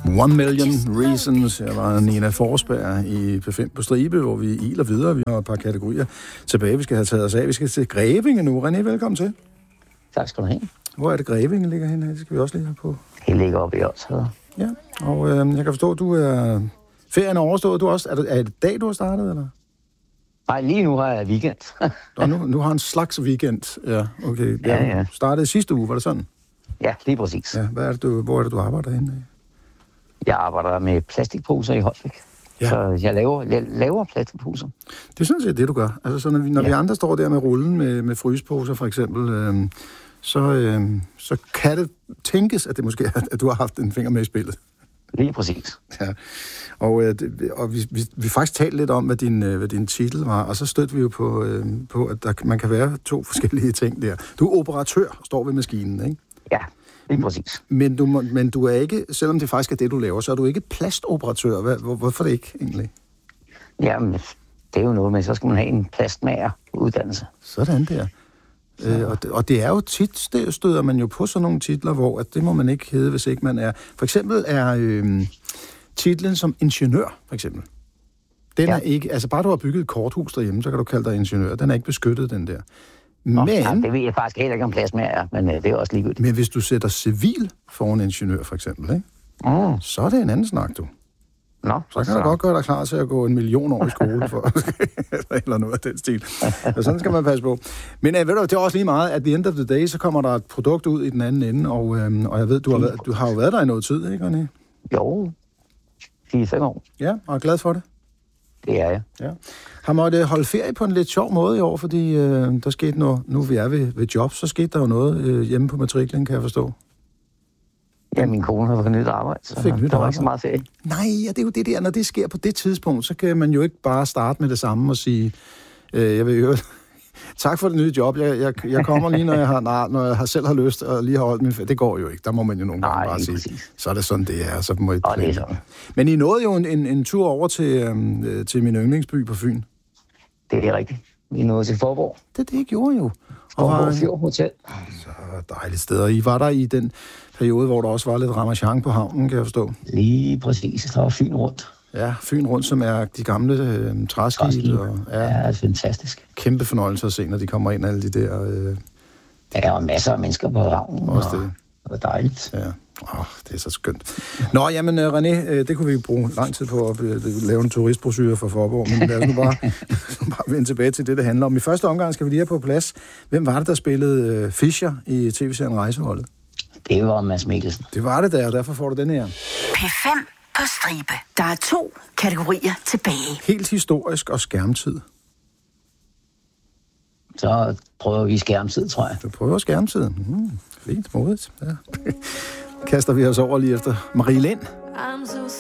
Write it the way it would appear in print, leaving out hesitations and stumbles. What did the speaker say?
1 Million Reasons. Jeg var Nina Forsberg i P5 på Stribe, hvor vi iler videre. Vi har et par kategorier tilbage, vi skal have taget os af. Vi skal til Grevinge nu. René, velkommen til. Tak skal du have. Hvor er det Grevinge ligger henne? Det skal vi også lige have på. Det ligger oppe i Odsherred. Ja, og jeg kan forstå, at du er... Ferien er overstået. Du også... Er det dag, du har startet, eller? Nej, lige nu har jeg weekend. nu har en slags weekend. Ja, okay. Ja. Startede sidste uge, var det sådan? Ja, lige præcis. Ja, hvor er det, du arbejder henne? Jeg arbejder med plastikposer i Holbæk. Ja. Så jeg laver plastikposer. Det er sådan set det, du gør. Altså, så når vi andre står der med rullen med fryseposer, for eksempel, så kan det tænkes, at det måske er, at du har haft en finger med i spillet. Lige præcis. Ja. Og vi faktisk talte lidt om, hvad din titel var, og så stødte vi jo på at man kan være to forskellige ting der. Du er operatør, står ved maskinen, ikke? Ja, lige præcis. Men du er ikke, selvom det faktisk er det, du laver, så er du ikke plastoperatør. Hvorfor det ikke, egentlig? Jamen, det er jo noget med, så skal man have en plastmager-uddannelse. Sådan der. Og det er jo tit, støder man jo på sådan nogle titler, hvor at det må man ikke hedde, hvis ikke man er... For eksempel er titlen som ingeniør, for eksempel. Den er ikke... Altså bare du har bygget et korthus derhjemme, så kan du kalde dig ingeniør. Den er ikke beskyttet, den der. Men... det ved jeg faktisk heller ikke om plastmager, men det er også ligegyldigt. Men hvis du sætter civil foran ingeniør, for eksempel, ikke? Så er det en anden snak, du. Nå, så kan du godt gøre dig klar til at gå 1 million år i skole for eller noget af den stil. Og sådan skal man passe på. Men ved du, det er også lige meget, at the end of the day, så kommer der et produkt ud i den anden ende, og jeg ved, du har jo været der i noget tid, ikke, René? Jo, 4-5 år. Ja, og er glad for det? Det er jeg. Ja. Har måttet holde ferie på en lidt sjov måde i år, fordi der skete noget, nu vi er ved job, så skete der jo noget hjemme på matriklen, kan jeg forstå. Ja, min kone har fået nyt arbejde, så der var ikke så meget ferie. Nej, ja, det er jo det der, når det sker på det tidspunkt, så kan man jo ikke bare starte med det samme og sige, jeg vil høre, tak for det nye job, jeg kommer lige, når jeg selv har lyst og lige har holdt min ferie. Det går jo ikke, der må man jo nogle gange bare sige, præcis. Så er det sådan, det er. Så må I det er sådan. Men I nåede jo en tur over til min yndlingsby på Fyn. Det er rigtigt. Vi nåede til Forborg. Det gjorde jo. Forborg Fjord Hotel. Så dejligt sted. Og I var der i den periode, hvor der også var lidt ramachan på havnen, kan jeg forstå. Lige præcis. Der var Fyn rundt. Ja, Fyn rundt, som er de gamle træskibe. Ja, det er fantastisk. Kæmpe fornøjelse at se, når de kommer ind, alle de der... Der var masser af mennesker på havnen. Også det. Det var dejligt. Ja. Det er så skønt. Nå, jamen René, det kunne vi bruge lang tid på at lave en turistbrochure for Forborg, men lad os nu bare vende tilbage til det handler om. I første omgang skal vi lige have på plads. Hvem var det, der spillede Fischer i tv-serien Rejseholdet? Det var Mads Mikkelsen. Det var det der, og derfor får du den her. P5 på stribe. Der er 2 kategorier tilbage. Helt historisk og skærmtid. Så prøver vi skærmtid, tror jeg. Du prøver skærmtid. Fint, modigt. Ja. Kaster vi os over lige efter Marie Lind.